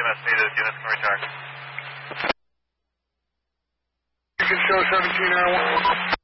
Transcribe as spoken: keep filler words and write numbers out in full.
M S needed. Units can return. You can show seventeen hour one.